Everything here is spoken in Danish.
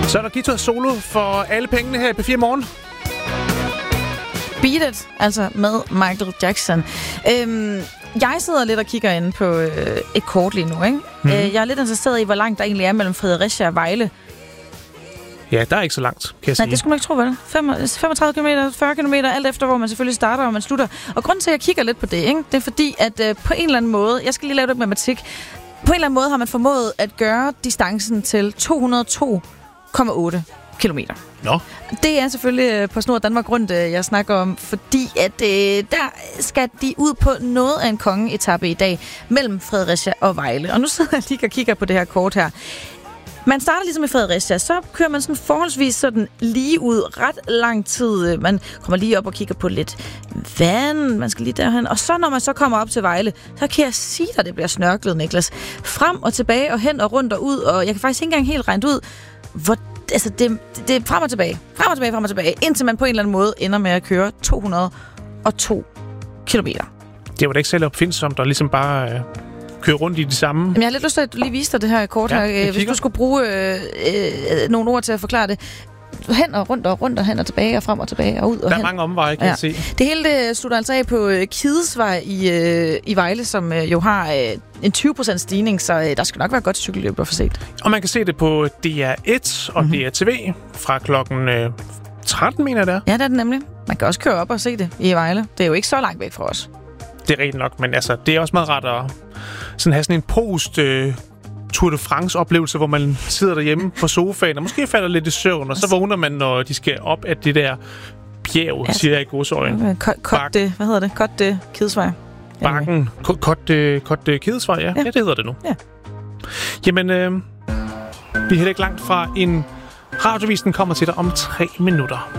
Så er der guitar solo for alle pengene her i P4 Morgen. Beat It, altså med Michael Jackson. Jeg sidder lidt og kigger ind på et kort lige nu, ikke? Jeg er lidt interesseret i, hvor langt der egentlig er mellem Fredericia og Vejle. Ja, der er ikke så langt, kan jeg sige. Nej, det skulle man ikke tro, vel? 35 km, 40 km, alt efter, hvor man selvfølgelig starter og man slutter. Og grunden til, at jeg kigger lidt på det, ikke? Det er fordi, at på en eller anden måde, jeg skal lige lave det matematik, på en eller anden måde har man formået at gøre distancen til 202,8 kilometer. Nå. Det er selvfølgelig på Snor Danmark Rundt, jeg snakker om, fordi at der skal de ud på noget af en kongeetappe i dag mellem Fredericia og Vejle. Og nu sidder jeg lige og kigger på det her kort her. Man starter ligesom i Fredericia, så kører man sådan forholdsvis sådan lige ud ret lang tid. Man kommer lige op og kigger på lidt vand, man skal lige derhen. Og så når man så kommer op til Vejle, så kan jeg sige dig, det bliver snørklet, Niklas. Frem og tilbage og hen og rundt og ud, og jeg kan faktisk ikke engang helt regne ud, hvor altså det er frem og tilbage, indtil man på en eller anden måde ender med at køre 202 kilometer. Det var da ikke selv opfindsomt, der ligesom bare køre rundt i det samme. Jamen, jeg har lidt lyst til at lige vise dig det her kort her. Hvis du skulle bruge nogle ord til at forklare det. Hen og rundt og hen og tilbage og frem og tilbage og ud og der hen. Er mange omveje, kan jeg se. Det hele det slutter altså af på Kidesvej i Vejle, som jo har en 20% stigning, så der skal nok være godt cykelløb at få set. Og man kan se det på DR1 og DR-TV fra klokken 13, mener jeg det er. Ja, det er det nemlig. Man kan også køre op og se det i Vejle. Det er jo ikke så langt væk fra os. Det er rigtigt nok, men altså, det er også meget rart at sådan have sådan en post Tour de France-oplevelse, hvor man sidder derhjemme på sofaen og måske falder lidt i søvn, og så vågner man, når de skal op af det der bjerg, siger jeg i godsøjne. Hvad hedder det? Kotte Kidesvej. Bakken. Kotte Kidesvej, ja. Ja, det hedder det nu. Ja. Jamen, vi er heller ikke langt fra en radiovisen kommer til dig om 3 minutter.